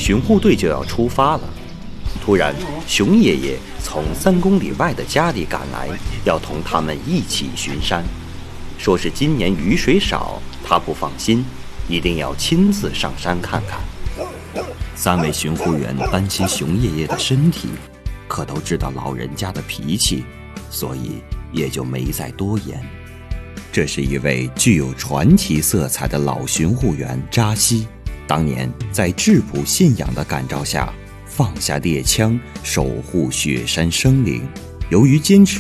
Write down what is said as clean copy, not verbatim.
巡护队就要出发了。突然，熊爷爷从3公里外的家里赶来，要同他们一起巡山，说是今年雨水少，他不放心，一定要亲自上山看看。3位巡护员担心熊爷爷的身体，可都知道老人家的脾气，所以也就没再多言。这是一位具有传奇色彩的老巡护员扎西，当年在质朴信仰的感召下，放下猎枪，守护雪山生灵。由于坚持